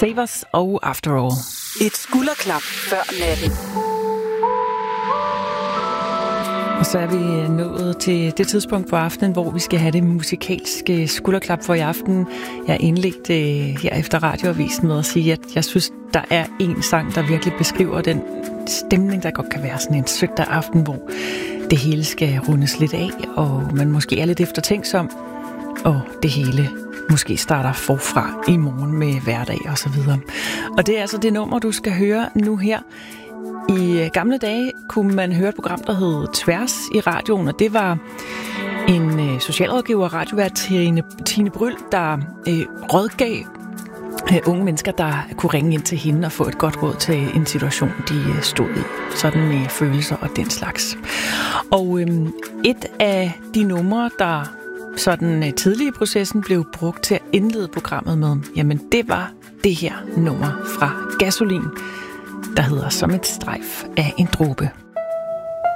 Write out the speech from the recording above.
Save Us og After All. Et skulderklap før natten. Og så er vi nået til det tidspunkt på aftenen, hvor vi skal have det musikalske skulderklap for i aften. Jeg indledte her efter radioavisen med at sige, at jeg synes, der er en sang, der virkelig beskriver den stemning, der godt kan være sådan en søndag aften, hvor det hele skal rundes lidt af, og man måske er lidt eftertænksom, og det hele måske starter forfra i morgen med hverdag og så videre. Og det er altså det nummer, du skal høre nu her. I gamle dage kunne man høre et program, der hed Tværs i radioen, og det var en socialrådgiver og radiovært Tine Bryld, der rådgav unge mennesker, der kunne ringe ind til hende og få et godt råd til en situation, de stod i. Sådan med følelser og den slags. Og et af de numre, der sådan tidlig i processen blev brugt til at indlede programmet med, jamen det var det her nummer fra Gasolin, der hedder Som et strejf af en dråbe.